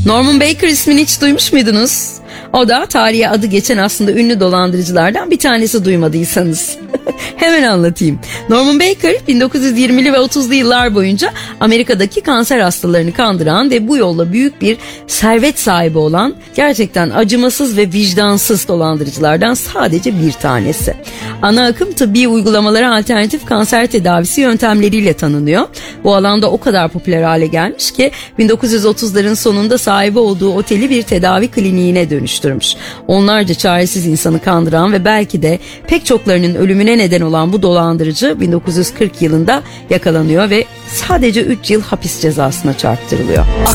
Norman Baker ismini hiç duymuş muydunuz? O da tarihe adı geçen aslında ünlü dolandırıcılardan bir tanesi, duymadıysanız. Hemen anlatayım. Norman Baker 1920'li ve 30'lu yıllar boyunca Amerika'daki kanser hastalarını kandıran ve bu yolla büyük bir servet sahibi olan gerçekten acımasız ve vicdansız dolandırıcılardan sadece bir tanesi. Ana akım tıbbi uygulamalara alternatif kanser tedavisi yöntemleriyle tanınıyor. Bu alanda o kadar popüler hale gelmiş ki 1930'ların sonunda sahibi olduğu oteli bir tedavi kliniğine dönüştürmüş. Onlarca çaresiz insanı kandıran ve belki de pek çoklarının ölümüne neden olan bu dolandırıcı 1940 yılında yakalanıyor ve sadece 3 yıl hapis cezasına çarptırılıyor.